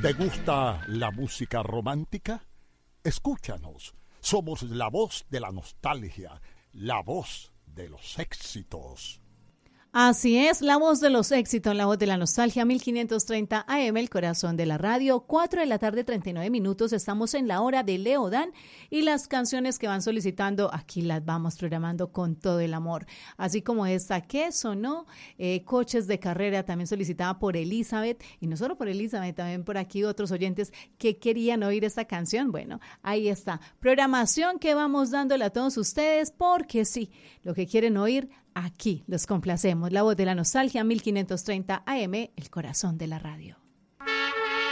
¿Te gusta la música romántica? Escúchanos. Somos la voz de la nostalgia, la voz de los éxitos. Así es, la voz de los éxitos, la voz de la nostalgia, 1530 AM, el corazón de la radio, 4 de la tarde, 39 minutos, estamos en la hora de Leo Dan y las canciones que van solicitando, aquí las vamos programando con todo el amor, así como esta que sonó, Coches de Carrera, también solicitada por Elizabeth, y no solo por Elizabeth, también por aquí otros oyentes que querían oír esta canción. Bueno, ahí está, programación que vamos dándole a todos ustedes, porque sí, lo que quieren oír, aquí los complacemos. La voz de la nostalgia, 1530 AM, el corazón de la radio.